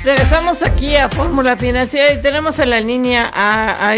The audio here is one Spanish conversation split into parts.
Regresamos aquí a Fórmula Financiera y tenemos en la línea a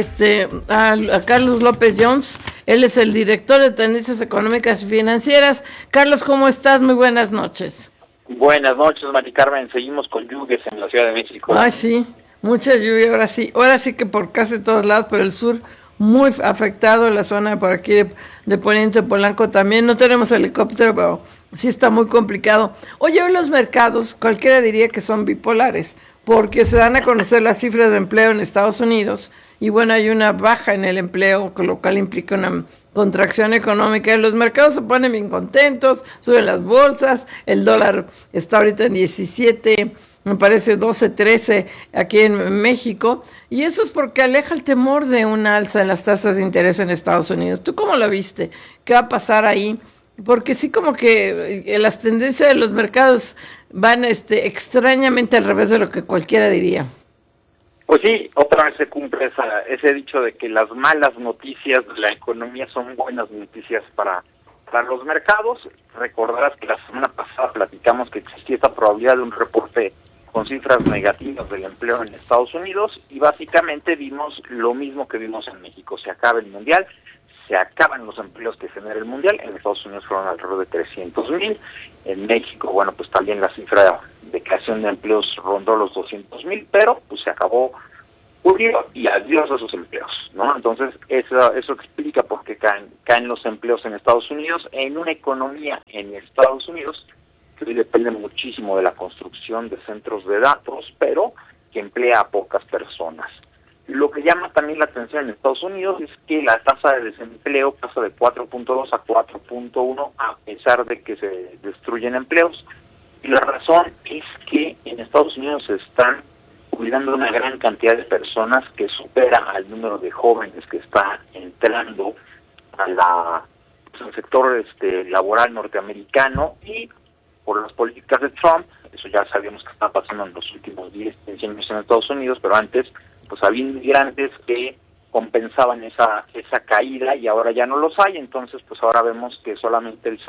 Carlos López Jones. Él es el director de Tendencias Económicas y Financieras. Carlos, ¿cómo estás? Muy buenas noches. Buenas noches, Mari Carmen. Seguimos con lluvias en la Ciudad de México. Ay, sí, mucha lluvia ahora sí que por casi todos lados, pero el sur muy afectado, la zona por aquí de Poniente Polanco también. No tenemos helicóptero, pero sí está muy complicado. Oye, hoy los mercados, cualquiera diría que son bipolares, porque se dan a conocer las cifras de empleo en Estados Unidos, y bueno, hay una baja en el empleo, lo cual implica una contracción económica, y los mercados se ponen bien contentos, suben las bolsas, el dólar está ahorita en 17, me parece 12, 13 aquí en México, y eso es porque aleja el temor de una alza en las tasas de interés en Estados Unidos. ¿Tú cómo lo viste? ¿Qué va a pasar ahí? Porque sí, como que las tendencias de los mercados van extrañamente al revés de lo que cualquiera diría. Pues sí, otra vez se cumple ese dicho de que las malas noticias de la economía son buenas noticias para los mercados. Recordarás que la semana pasada platicamos que existía esta probabilidad de un reporte con cifras negativas del empleo en Estados Unidos, y básicamente vimos lo mismo que vimos en México. Se acaba el Mundial, se acaban los empleos que genera el Mundial. En Estados Unidos fueron alrededor de 300,000. En México, bueno, pues también la cifra de creación de empleos rondó los 200,000, pero pues se acabó julio y adiós a esos empleos, ¿no? Entonces, eso explica por qué caen los empleos en Estados Unidos, en una economía en Estados Unidos que hoy depende muchísimo de la construcción de centros de datos, pero que emplea a pocas personas. Lo que llama también la atención en Estados Unidos es que la tasa de desempleo pasa de 4.2 a 4.1 a pesar de que se destruyen empleos. Y la razón es que en Estados Unidos se están jubilando una gran cantidad de personas, que supera al número de jóvenes que está entrando al sector laboral norteamericano, y por las políticas de Trump, eso ya sabíamos que está pasando en los últimos 10, 15 años en Estados Unidos, pero antes pues había inmigrantes que compensaban esa caída y ahora ya no los hay. Entonces pues ahora vemos que solamente el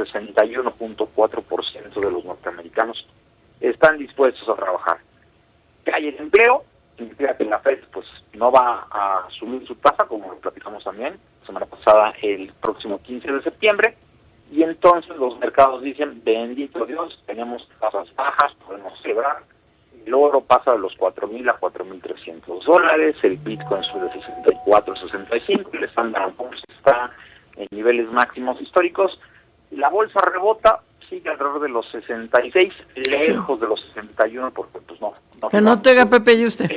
61.4% de los norteamericanos están dispuestos a trabajar. Cae el empleo, significa que la Fed pues no va a subir su tasa, como lo platicamos también la semana pasada, el próximo 15 de septiembre, y entonces los mercados dicen, bendito Dios, tenemos tasas bajas, podemos celebrar. El oro pasa de los 4,000 a 4,300 dólares, el Bitcoin sube de 64 a 65, el Standard & Poor's está en niveles máximos históricos, la bolsa rebota, sigue alrededor de los 66, lejos de los 61, porque pues no que no te haga Pepe y usted.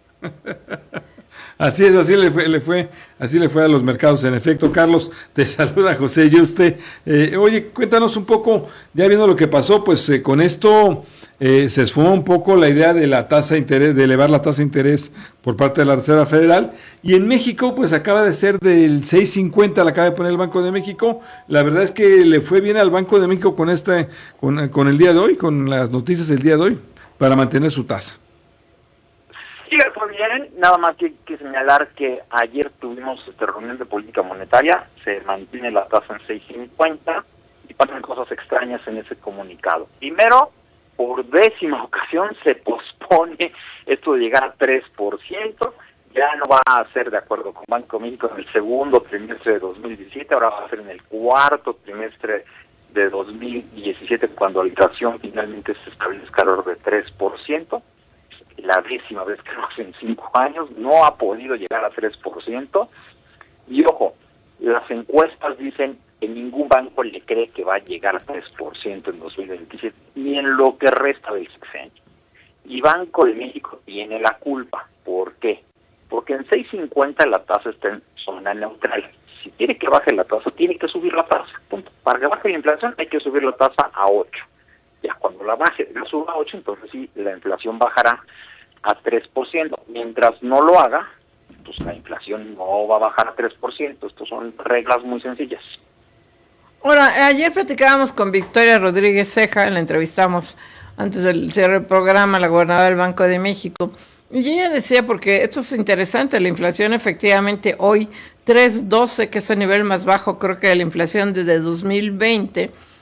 Así es, así le fue a los mercados, en efecto. Carlos, te saluda José Yuste. Oye, cuéntanos un poco, ya viendo lo que pasó, pues con esto se esfumó un poco la idea de la tasa de interés, de elevar la tasa de interés por parte de la Reserva Federal, y en México pues acaba de ser del 6.50, la acaba de poner el Banco de México. La verdad es que le fue bien al Banco de México con el día de hoy, con las noticias del día de hoy, para mantener su tasa. Sí, fue bien, nada más que señalar que ayer tuvimos reunión de política monetaria, se mantiene la tasa en 6.50 y pasan cosas extrañas en ese comunicado. Primero, por 10ª ocasión se pospone esto de llegar a 3%, ya no va a ser de acuerdo con Banco de México en el segundo trimestre de 2017, ahora va a ser en el cuarto trimestre de 2017 cuando la inflación finalmente se establezca alrededor de 3%. La 10ª vez que lo hace en 5 años, no ha podido llegar a 3%, y ojo, las encuestas dicen que ningún banco le cree que va a llegar a 3% en 2027, ni en lo que resta del sexenio. Y Banco de México tiene la culpa. ¿Por qué? Porque en 6.50 la tasa está en zona neutral. Si quiere que baje la tasa, tiene que subir la tasa. Punto. Para que baje la inflación hay que subir la tasa a 8. Ya cuando la baje, la suba a 8, entonces sí, la inflación bajará a 3%. Mientras no lo haga, pues la inflación no va a bajar a 3%. Estas son reglas muy sencillas. Ahora, ayer platicábamos con Victoria Rodríguez Ceja, la entrevistamos antes del cierre del programa, la gobernadora del Banco de México, y ella decía, porque esto es interesante, la inflación efectivamente hoy 3.12, que es el nivel más bajo, creo que de la inflación desde 2020,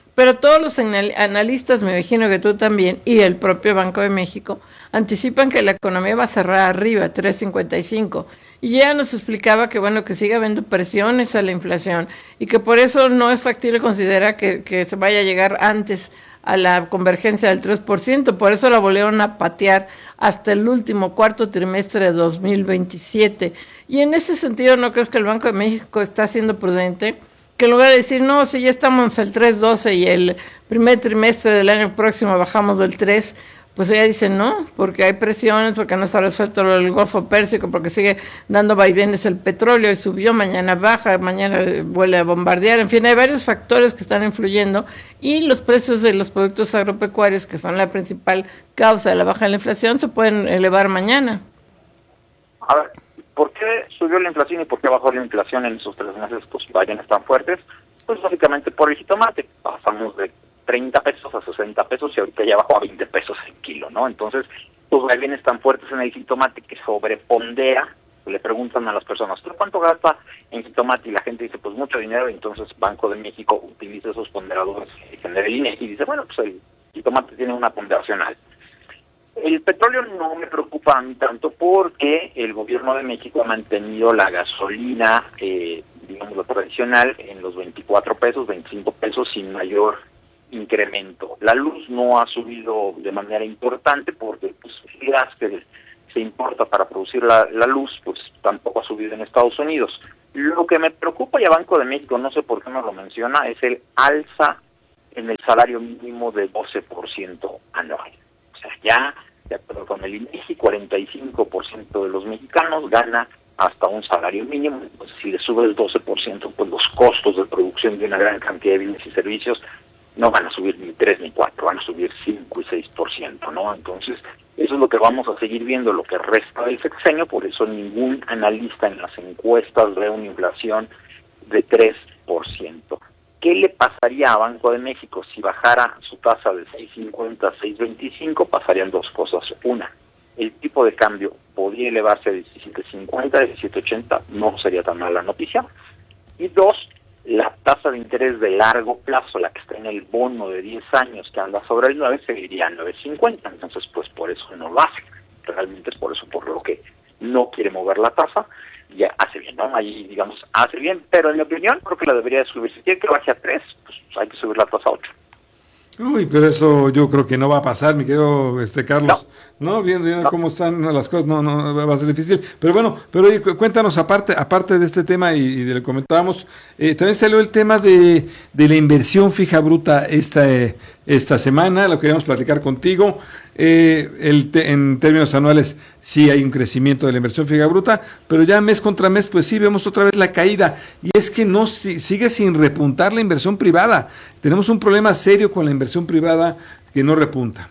Pero todos los analistas, me imagino que tú también, y el propio Banco de México, anticipan que la economía va a cerrar arriba, 3.55. Y ya nos explicaba que, bueno, que sigue habiendo presiones a la inflación y que por eso no es factible considerar que se vaya a llegar antes a la convergencia del 3%. Por eso la volvieron a patear hasta el último cuarto trimestre de 2027. Y en ese sentido, ¿no crees que el Banco de México está siendo prudente? Que en lugar de decir, no, si ya estamos al 3.12 y el primer trimestre del año próximo bajamos del 3%, pues ella dice no, porque hay presiones, porque no está resuelto el Golfo Pérsico, porque sigue dando vaivenes el petróleo y subió, mañana baja, mañana vuelve a bombardear, en fin, hay varios factores que están influyendo y los precios de los productos agropecuarios, que son la principal causa de la baja de la inflación, se pueden elevar mañana. A ver, ¿por qué subió la inflación y por qué bajó la inflación en esos 3 meses? Pues vaivenes tan fuertes, pues básicamente por el jitomate, pasamos de 30 pesos a 60 pesos y ahorita ya bajó a 20 pesos el kilo, ¿no? Entonces, pues vaivenes tan fuertes en el jitomate que sobrepondera, le preguntan a las personas, ¿tú cuánto gasta en jitomate? Y la gente dice, pues mucho dinero, y entonces Banco de México utiliza esos ponderadores y genera el INE y dice, bueno, pues el jitomate tiene una ponderación alta. El petróleo no me preocupa a mí tanto porque el gobierno de México ha mantenido la gasolina, digamos, lo tradicional, en los 24 pesos, 25 pesos sin mayor incremento. La luz no ha subido de manera importante porque pues, el gas que se importa para producir la luz pues tampoco ha subido en Estados Unidos. Lo que me preocupa, y a Banco de México no sé por qué no lo menciona, es el alza en el salario mínimo de 12% anual. O sea, ya de acuerdo con el INEGI, 45% de los mexicanos gana hasta un salario mínimo. Pues, si le sube el 12%, pues los costos de producción de una gran cantidad de bienes y servicios no van a subir ni 3 ni 4, van a subir 5 y 6%, ¿no? Entonces, eso es lo que vamos a seguir viendo lo que resta del sexenio, por eso ningún analista en las encuestas ve una inflación de 3%. ¿Qué le pasaría a Banco de México si bajara su tasa de 6.50 a 6.25? Pasarían dos cosas. Una, el tipo de cambio podría elevarse a 17.50, 17.80, no sería tan mala noticia. Y dos, la tasa de interés de largo plazo, la que está en el bono de 10 años que anda sobre el 9, seguiría a 9.50. Entonces, pues por eso no lo hace. Realmente es por eso por lo que no quiere mover la tasa. Ya hace bien, ¿no? Ahí, digamos, hace bien, pero en mi opinión creo que la debería de subir. Si quiere que baje a 3, pues hay que subir la tasa a 8. Uy, pero eso yo creo que no va a pasar, mi querido Carlos. No, viendo cómo están las cosas, no va a ser difícil. Pero bueno, oye, cuéntanos, aparte de este tema y de lo que comentábamos, también salió el tema de la inversión fija bruta esta semana, lo queríamos platicar contigo. En términos anuales sí hay un crecimiento de la inversión fija bruta, pero ya mes contra mes pues sí vemos otra vez la caída, y es que sigue sin repuntar la inversión privada. Tenemos un problema serio con la inversión privada que no repunta.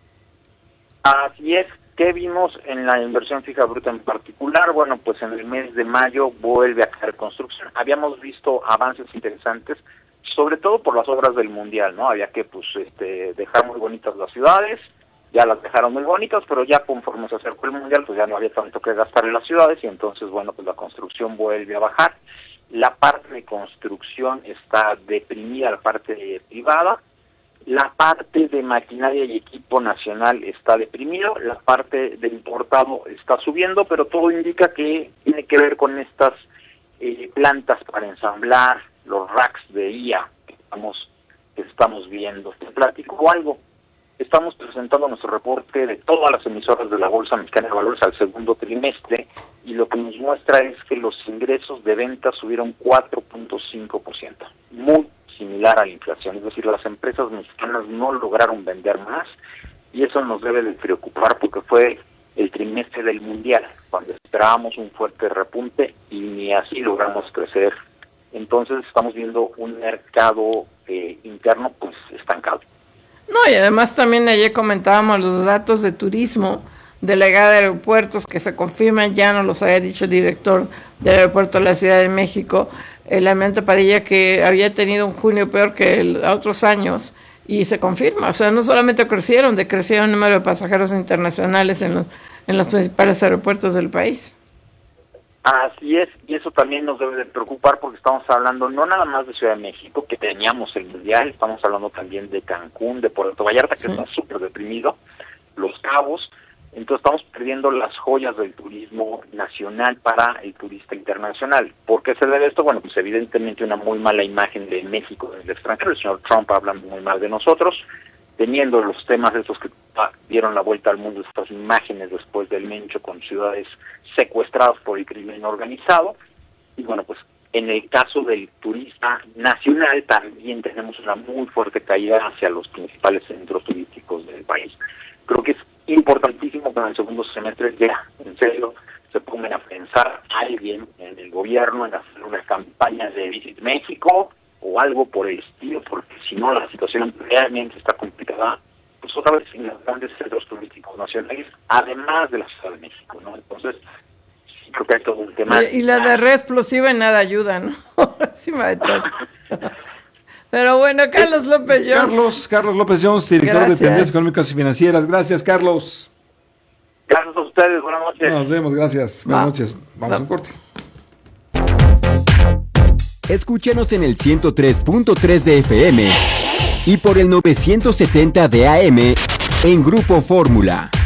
Así es. ¿Qué vimos en la inversión fija bruta en particular? Bueno, pues en el mes de mayo vuelve a caer construcción. Habíamos visto avances interesantes, sobre todo por las obras del Mundial, ¿no? Había que dejar muy bonitas las ciudades, ya las dejaron muy bonitas, pero ya conforme se acercó el Mundial, pues ya no había tanto que gastar en las ciudades, y entonces, bueno, pues la construcción vuelve a bajar. La parte de construcción está deprimida, la parte privada. La parte de maquinaria y equipo nacional está deprimido, la parte de importado está subiendo, pero todo indica que tiene que ver con estas plantas para ensamblar los racks de IA que estamos viendo. Te platico algo. Estamos presentando nuestro reporte de todas las emisoras de la Bolsa Mexicana de Valores al segundo trimestre, y lo que nos muestra es que los ingresos de ventas subieron 4.5%, muy similar a la inflación. Es decir, las empresas mexicanas no lograron vender más, y eso nos debe de preocupar porque fue el trimestre del Mundial, cuando esperábamos un fuerte repunte y ni así logramos crecer. Entonces estamos viendo un mercado interno pues estancado. No, y además también ayer comentábamos los datos de turismo de la llegada de aeropuertos que se confirman, ya nos los había dicho el director del aeropuerto de la Ciudad de México, el Almirante Padilla, que había tenido un junio peor que otros años, y se confirma. O sea, no solamente crecieron el número de pasajeros internacionales en los principales aeropuertos del país. Así es, y eso también nos debe de preocupar porque estamos hablando no nada más de Ciudad de México, que teníamos el Mundial, estamos hablando también de Cancún, de Puerto Vallarta, que Sí. está súper deprimido, Los Cabos, entonces estamos perdiendo las joyas del turismo nacional para el turista internacional. ¿Por qué se debe esto? Bueno, pues evidentemente una muy mala imagen de México en el extranjero, el señor Trump hablando muy mal de nosotros, teniendo los temas estos que dieron la vuelta al mundo, estas imágenes después del Mencho con ciudades secuestradas por el crimen organizado. Y bueno, pues en el caso del turista nacional también tenemos una muy fuerte caída hacia los principales centros turísticos del país. Creo que es importantísimo que en el segundo semestre ya, en serio, se pongan a pensar alguien en el gobierno en hacer una campaña de Visit México o algo por el estilo, porque si no la situación realmente está complicada, pues otra vez en los grandes centros turísticos nacionales, además de la Ciudad de México, ¿no? Entonces, sí creo que hay todo un tema. Y la diarrea explosiva en nada ayuda, ¿no? Encima de todo. Pero bueno, Carlos López Jones. Carlos López Jones, director Gracias. de Tendencias Económicas y Financieras. Gracias, Carlos. Gracias a ustedes, buenas noches. Nos vemos, gracias. Buenas noches. Vamos a un corte. Escúchanos en el 103.3 de FM y por el 970 de AM en Grupo Fórmula.